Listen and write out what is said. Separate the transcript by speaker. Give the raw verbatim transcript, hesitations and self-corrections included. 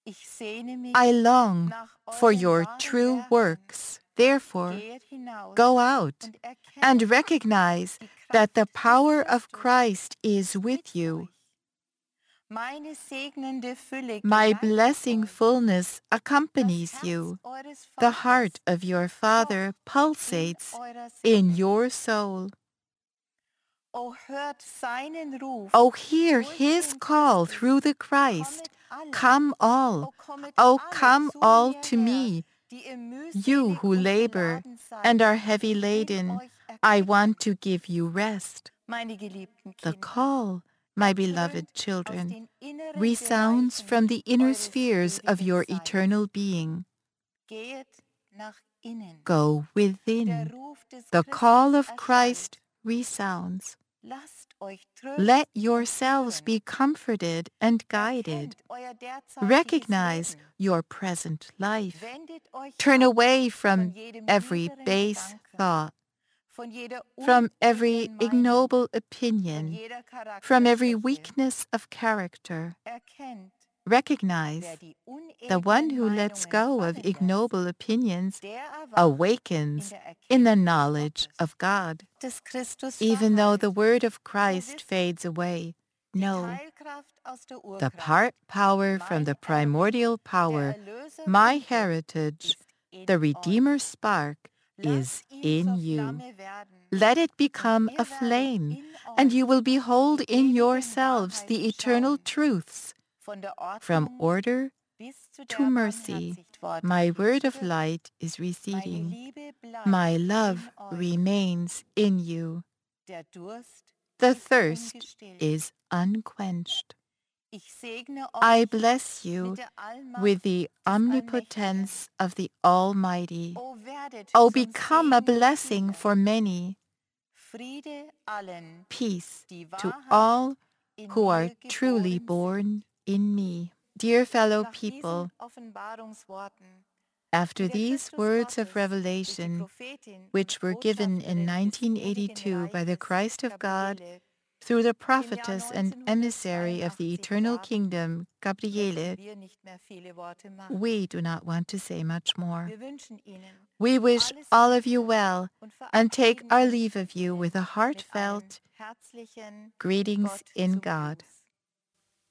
Speaker 1: Ich sehne mich
Speaker 2: I long
Speaker 1: nach
Speaker 2: for
Speaker 1: euren
Speaker 2: your
Speaker 1: wahren
Speaker 2: true
Speaker 1: Werken.
Speaker 2: works. Therefore,
Speaker 1: Geht hinaus
Speaker 2: go out
Speaker 1: und
Speaker 2: and
Speaker 1: erkennet,
Speaker 2: recognize
Speaker 1: die
Speaker 2: that the
Speaker 1: Kraft des
Speaker 2: power of
Speaker 1: Christus
Speaker 2: Christ is
Speaker 1: ist
Speaker 2: with
Speaker 1: mit
Speaker 2: you.
Speaker 1: euch. Meine segnende Fülle
Speaker 2: My
Speaker 1: geleitet
Speaker 2: blessing
Speaker 1: euch.
Speaker 2: fullness
Speaker 1: Das
Speaker 2: accompanies
Speaker 1: Herz
Speaker 2: you.
Speaker 1: eures
Speaker 2: The
Speaker 1: Vaters
Speaker 2: heart of your Father
Speaker 1: pocht in
Speaker 2: pulsates
Speaker 1: eurer
Speaker 2: in
Speaker 1: Seele.
Speaker 2: your soul.
Speaker 1: O hört seinen Ruf
Speaker 2: Oh, hear
Speaker 1: durch
Speaker 2: his
Speaker 1: den
Speaker 2: call
Speaker 1: Christus.
Speaker 2: through the Christ.
Speaker 1: Kommet alle,
Speaker 2: Come all.
Speaker 1: o kommet
Speaker 2: Oh,
Speaker 1: alle
Speaker 2: come
Speaker 1: zu
Speaker 2: all
Speaker 1: mir
Speaker 2: to
Speaker 1: her,
Speaker 2: me,
Speaker 1: die ihr
Speaker 2: you
Speaker 1: mühselig
Speaker 2: who
Speaker 1: und
Speaker 2: labor
Speaker 1: beladen
Speaker 2: and
Speaker 1: seid.
Speaker 2: are heavy
Speaker 1: Ich will
Speaker 2: laden.
Speaker 1: euch
Speaker 2: I
Speaker 1: erquicken.
Speaker 2: want to give you rest.
Speaker 1: Meine geliebten
Speaker 2: The
Speaker 1: Kinder,
Speaker 2: call, my beloved
Speaker 1: ertönt aus
Speaker 2: children,
Speaker 1: den inneren
Speaker 2: resounds
Speaker 1: Bereichen
Speaker 2: from the inner
Speaker 1: eures
Speaker 2: spheres of
Speaker 1: ewigen
Speaker 2: your
Speaker 1: Seins.
Speaker 2: eternal being.
Speaker 1: Geht nach innen.
Speaker 2: Go
Speaker 1: Der
Speaker 2: within.
Speaker 1: Ruf des
Speaker 2: The
Speaker 1: Christus
Speaker 2: call of
Speaker 1: erschallt.
Speaker 2: Christ resounds.
Speaker 1: Lasst euch
Speaker 2: Let
Speaker 1: trösten und
Speaker 2: yourselves
Speaker 1: führen.
Speaker 2: be comforted and guided.
Speaker 1: Erkennt euer derzeitiges
Speaker 2: Recognize
Speaker 1: Leben.
Speaker 2: your present life.
Speaker 1: Wendet euch
Speaker 2: Turn
Speaker 1: ab
Speaker 2: away
Speaker 1: von
Speaker 2: from
Speaker 1: jedem
Speaker 2: every
Speaker 1: niederen
Speaker 2: base
Speaker 1: Gedanken,
Speaker 2: thought,
Speaker 1: von jeder
Speaker 2: from every
Speaker 1: unedlen Meinung,
Speaker 2: ignoble
Speaker 1: von
Speaker 2: opinion,
Speaker 1: jeder
Speaker 2: from every
Speaker 1: Charakterschwäche.
Speaker 2: weakness of character.
Speaker 1: Erkennt, wer
Speaker 2: Recognize
Speaker 1: die
Speaker 2: the one
Speaker 1: unedlen
Speaker 2: who lets
Speaker 1: Meinungen
Speaker 2: go of
Speaker 1: fallen lässt,
Speaker 2: ignoble opinions
Speaker 1: der erwacht in
Speaker 2: awakens
Speaker 1: der
Speaker 2: in the
Speaker 1: Erkenntnis
Speaker 2: knowledge
Speaker 1: Gottes.
Speaker 2: of God.
Speaker 1: Des Christus
Speaker 2: Even though the
Speaker 1: verhallt,
Speaker 2: word of
Speaker 1: so
Speaker 2: Christ
Speaker 1: wisset,
Speaker 2: fades away,
Speaker 1: die
Speaker 2: no,
Speaker 1: Teilkraft aus der
Speaker 2: the
Speaker 1: Urkraft,
Speaker 2: part power from
Speaker 1: mein
Speaker 2: the
Speaker 1: Erbe,
Speaker 2: primordial
Speaker 1: der
Speaker 2: power,
Speaker 1: Erlöser
Speaker 2: my
Speaker 1: zum Glück,
Speaker 2: heritage,
Speaker 1: ist in
Speaker 2: the
Speaker 1: euch.
Speaker 2: Redeemer spark,
Speaker 1: Lasst
Speaker 2: is
Speaker 1: ihn
Speaker 2: in
Speaker 1: zur
Speaker 2: you.
Speaker 1: Flamme werden,
Speaker 2: Let it
Speaker 1: und
Speaker 2: become a
Speaker 1: ihr werdet
Speaker 2: flame,
Speaker 1: in
Speaker 2: and you
Speaker 1: euch
Speaker 2: will behold
Speaker 1: die
Speaker 2: in
Speaker 1: ewigen
Speaker 2: yourselves the
Speaker 1: Wahrheiten
Speaker 2: eternal
Speaker 1: schauen,
Speaker 2: truths,
Speaker 1: von der
Speaker 2: from
Speaker 1: Ordnung
Speaker 2: order
Speaker 1: bis zu
Speaker 2: to
Speaker 1: der
Speaker 2: mercy.
Speaker 1: Barmherzigkeit
Speaker 2: My
Speaker 1: hin
Speaker 2: word of
Speaker 1: zurück.
Speaker 2: light is
Speaker 1: Meine
Speaker 2: receding.
Speaker 1: Liebe
Speaker 2: My
Speaker 1: bleibt in
Speaker 2: love
Speaker 1: euch.
Speaker 2: remains in you.
Speaker 1: Der Durst
Speaker 2: The
Speaker 1: ist
Speaker 2: thirst
Speaker 1: ungestillt.
Speaker 2: is unquenched.
Speaker 1: Ich segne
Speaker 2: I
Speaker 1: euch
Speaker 2: bless you
Speaker 1: mit der
Speaker 2: with
Speaker 1: Allmacht
Speaker 2: the
Speaker 1: des Allmächtigen.
Speaker 2: omnipotence of the Almighty.
Speaker 1: O werdet
Speaker 2: Oh,
Speaker 1: zum
Speaker 2: become a
Speaker 1: Segen für
Speaker 2: blessing
Speaker 1: viele.
Speaker 2: for many.
Speaker 1: Friede allen,
Speaker 2: Peace
Speaker 1: die
Speaker 2: to
Speaker 1: wahrhaft
Speaker 2: all
Speaker 1: in
Speaker 2: who are
Speaker 1: mir
Speaker 2: truly
Speaker 1: geboren sind.
Speaker 2: born in me. Dear fellow
Speaker 1: Nach diesen
Speaker 2: people,
Speaker 1: Offenbarungsworten, die
Speaker 2: after
Speaker 1: der
Speaker 2: these
Speaker 1: Christus
Speaker 2: words of
Speaker 1: Gottes durch die
Speaker 2: revelation,
Speaker 1: Prophetin und
Speaker 2: which were given in
Speaker 1: Botschafterin des ewigen
Speaker 2: nineteen eighty-two by the
Speaker 1: Reiches
Speaker 2: Christ of God
Speaker 1: Gabriele
Speaker 2: through the
Speaker 1: im Jahr
Speaker 2: prophetess and emissary of the
Speaker 1: neunzehnhundertzweiundachtzig
Speaker 2: eternal
Speaker 1: sagten,
Speaker 2: kingdom,
Speaker 1: möchten
Speaker 2: Gabriele,
Speaker 1: wir nicht mehr viele Worte machen.
Speaker 2: we do not want to say much more.
Speaker 1: Wir wünschen Ihnen
Speaker 2: We wish
Speaker 1: alles
Speaker 2: all of you
Speaker 1: Gute
Speaker 2: well
Speaker 1: und
Speaker 2: and take
Speaker 1: verabschieden
Speaker 2: our
Speaker 1: uns
Speaker 2: leave
Speaker 1: von
Speaker 2: of you
Speaker 1: Ihnen
Speaker 2: with a
Speaker 1: mit einem
Speaker 2: heartfelt
Speaker 1: herzlichen
Speaker 2: greetings
Speaker 1: Gott
Speaker 2: in
Speaker 1: zum
Speaker 2: God.
Speaker 1: Gruß.